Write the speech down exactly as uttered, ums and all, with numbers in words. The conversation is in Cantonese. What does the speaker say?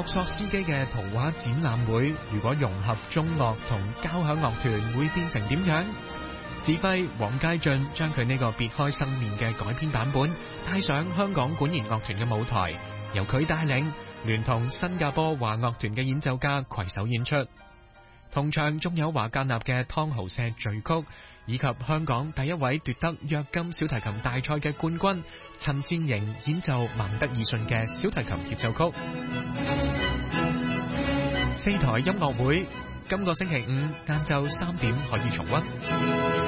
穆索斯基嘅圖畫展覽會，如果融合中樂同交響樂團，會變成點樣？指揮黃佳俊將佢呢個別開生面嘅改編版本帶上香港管弦樂團嘅舞台，由佢帶領，聯同新加坡華樂團嘅演奏家攜手演出。同場仲有華格納嘅湯豪社序曲，以及香港第一位奪得約金小提琴大賽嘅冠軍陳善瑩演奏孟德爾遜嘅小提琴協奏曲。四台音樂會今個星期五晏晝三點可以重溫。